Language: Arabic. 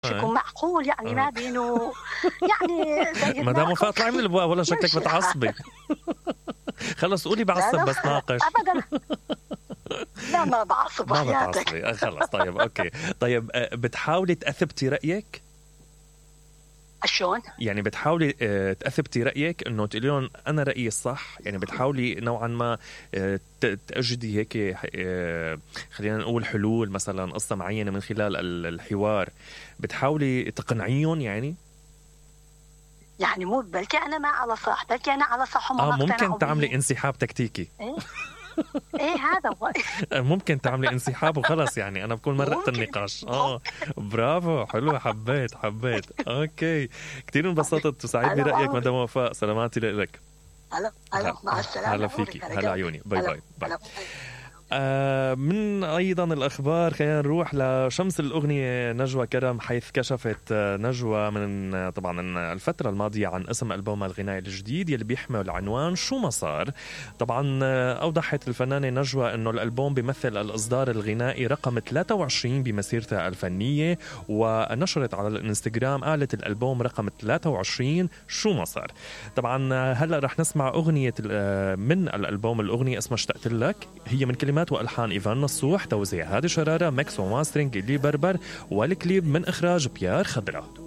يكون معقول يعني ما بينه يعني زي مدام وفاء اطلعي من البواء ولا شكلك بتعصبي. خلص قولي بعصب بس ناقش. ابدا لا ما بعصب ما حياتك. بتعصبي خلص. طيب اوكي. طيب بتحاولي تثبتي رايك؟ شلون يعني بتحاولي تثبتي رايك انه تقولي لهم انا رايي الصح؟ يعني بتحاولي نوعا ما تجدي هيك خلينا نقول حلول، مثلا قصه معينه من خلال الحوار بتحاولي تقنعيهم يعني مو بلكي انا ما على صح، بلكي انا على صح. هم ممكن تعملي انسحاب تكتيكي. ايه هذا هو. ممكن تعملي انسحاب وخلص، يعني انا بكون مرقت النقاش. برافو، حلو، حبيت. اوكي، كتير انبسطت وسعيد برأيك مدام وفاء. سلاماتي لك. هلا مع السلامة. هلا فيكي، هلا عيوني. باي. من أيضا الأخبار خلينا نروح لشمس الأغنية نجوى كرم، حيث كشفت نجوى من طبعا الفترة الماضية عن اسم ألبومها الغنائي الجديد يلي بيحمل عنوان شو ما صار. طبعا أوضحت الفنانة نجوى أنه الألبوم بيمثل الإصدار الغنائي رقم 23 بمسيرتها الفنية، ونشرت على الانستغرام قالت الألبوم رقم 23 شو ما صار. طبعا هلأ رح نسمع أغنية من الألبوم. الأغنية اسمها اشتقت لك، هي من كلمات وألحان إيفان نصوح، توزيع هادي شرارة، ميكس وماسترينج إلي بربر، والكليب من إخراج بيار خضرة.